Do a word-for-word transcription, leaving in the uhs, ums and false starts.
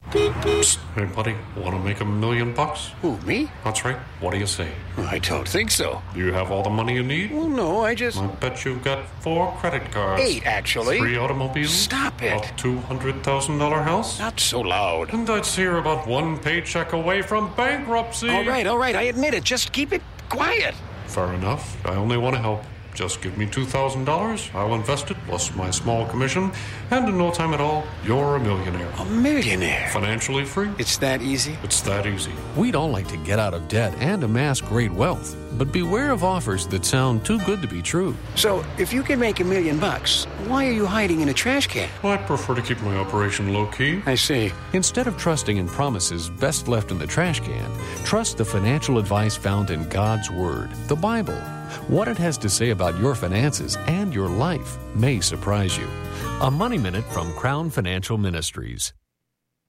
Psst. Hey, buddy, want to make a million bucks? Who, me? That's right. What do you say? I don't think so. Do you have all the money you need? Well, no, I just... I bet you've got four credit cards. Eight, actually. Three automobiles. Stop it. A two hundred thousand dollars house. Not so loud. And I'd say you're about one paycheck away from bankruptcy. All right, all right, I admit it. Just keep it quiet. Fair enough. I only want to help. Just give me two thousand dollars. I'll invest it, plus my small commission. And in no time at all, you're a millionaire. A millionaire? Financially free? It's that easy? It's that easy. We'd all like to get out of debt and amass great wealth, but beware of offers that sound too good to be true. So, if you can make a million bucks, why are you hiding in a trash can? Well, I prefer to keep my operation low-key. I see. Instead of trusting in promises best left in the trash can, trust the financial advice found in God's Word, the Bible. What it has to say about your finances and your life may surprise you. A Money Minute from Crown Financial Ministries.